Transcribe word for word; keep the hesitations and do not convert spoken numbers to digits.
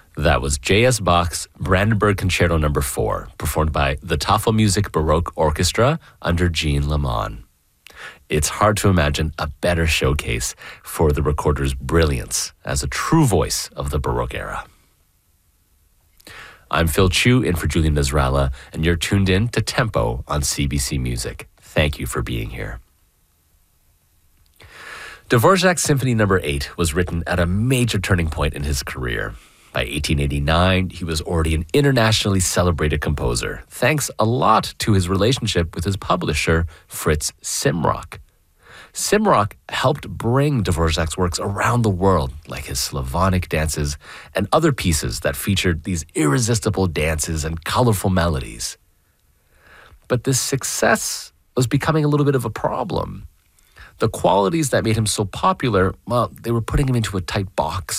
That was J S. Bach's Brandenburg Concerto Number four, performed by the Tafelmusik Baroque Orchestra under Jean Lamont. It's hard to imagine a better showcase for the recorder's brilliance as a true voice of the Baroque era. I'm Phil Chu in for Julian Nasrallah, and you're tuned in to Tempo on C B C Music. Thank you for being here. Dvorak's Symphony Number eight was written at a major turning point in his career. By eighteen eighty-nine, he was already an internationally celebrated composer, thanks a lot to his relationship with his publisher, Fritz Simrock. Simrock helped bring Dvorak's works around the world, like his Slavonic dances and other pieces that featured these irresistible dances and colorful melodies. But this success was becoming a little bit of a problem. The qualities that made him so popular, well, they were putting him into a tight box